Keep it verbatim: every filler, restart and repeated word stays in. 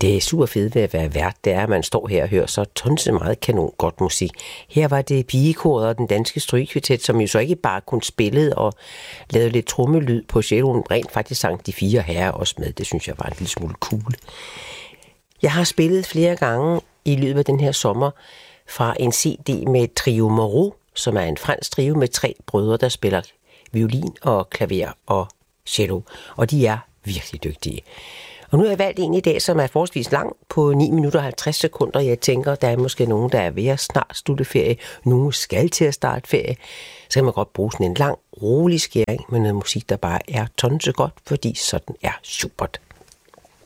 Det er super fedt ved at være vært, det er, at man står her og hører så tonse meget kanon godt musik. Her var det pigekoret og den danske strygekvartet, som jo så ikke bare kun spillede og lavede lidt trommelyd på celloen, rent faktisk sang de fire herrer også med. Det synes jeg var en lille smule cool. Jeg har spillet flere gange i løbet af den her sommer fra en C D med Trio Moreau, som er en fransk trio med tre brødre, der spiller violin og klaver og cello, og de er virkelig dygtige. Og nu har jeg valgt en i dag, som er forholdsvis lang på ni minutter og halvtreds sekunder. Jeg tænker, der er måske nogen, der er ved at snart slutte ferie. Nogen skal til at starte ferie. Så kan man godt bruge sådan en lang, rolig skæring med noget musik, der bare er tonse godt, fordi sådan er Schubert.